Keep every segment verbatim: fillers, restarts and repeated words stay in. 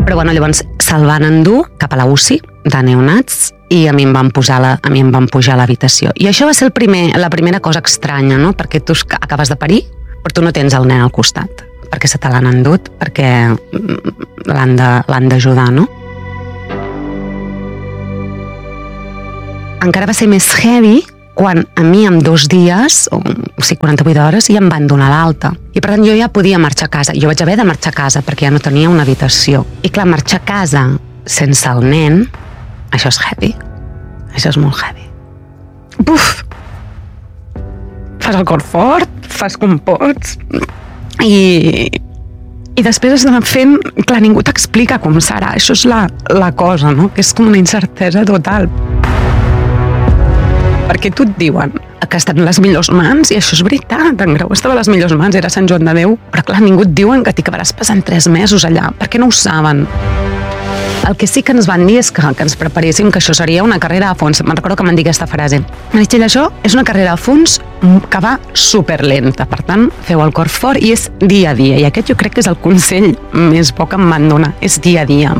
Però bueno, llavors se'l van endur cap a la U C I de neonats i a mi em van posar la, a mi em van pujar a l'habitació. I això va ser el primer, la primera cosa estranya, no? Perquè tu acabes de parir, però tu no tens el nen al costat, perquè se te l'han endut, perquè l'han de, l'han d'ajudar, no? Encara va ser més heavy quan a mi en dos dies, o sigui, quaranta-vuit hores, ja em van donar l'alta. I per tant jo ja podia marxar a casa. Jo vaig haver de marxar a casa perquè ja no tenia una habitació. I clar, marxar a casa sense el nen, això és heavy. Això és molt heavy. Buf! Fas el cor fort, fas com pots, i... I després has d'anar fent... Clar, ningú t'explica com serà. Això és la, la cosa, no? Que és com una incertesa total. Perquè tu et diuen que estan en les millors mans, i això és veritat, en Grau estava a les millors mans, era Sant Joan de Déu, però clar, ningú et diuen que t'hi acabaràs passant tres mesos allà, perquè no ho saben. El que sí que ens van dir és que, que ens preparéssim, que això seria una carrera a fons. Me'n recordo que m'han dit aquesta frase. Meritxell, això és una carrera a fons que va superlenta, per tant, feu el cor fort i és dia a dia, i aquest jo crec que és el consell més bo que em van donar, és dia a dia.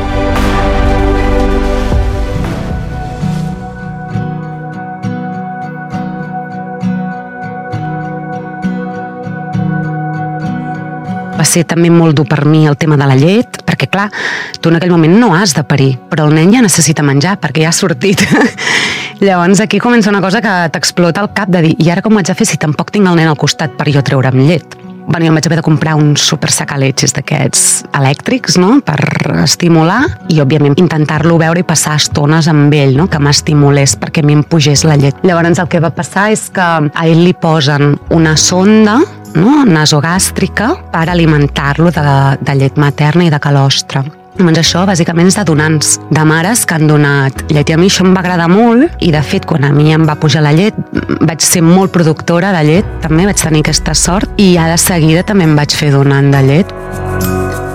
Va ser també molt dur per mi el tema de la llet, perquè clar, tu en aquell moment no has de parir, però el nen ja necessita menjar perquè ja ha sortit. Llavors aquí comença una cosa que t'explota el cap de dir, i ara com ho haig de fer si tampoc tinc el nen al costat per jo treure'm llet? Bueno, jo em vaig haver de comprar un super sacaletxes d'aquests elèctrics, no?, per estimular, i òbviament intentar-lo veure i passar estones amb ell, no?, que m'estimulés perquè a mi em pugés la llet. Llavors el que va passar és que a ell li posen una sonda, no?, nasogàstrica, per alimentar-lo de, de llet materna i de calostre. Doncs això, bàsicament, és de donants, de mares que han donat llet. I a mi això em va agradar molt, i de fet, quan a mi em va pujar la llet, vaig ser molt productora de llet, també vaig tenir aquesta sort, i ja de seguida també em vaig fer donant de llet.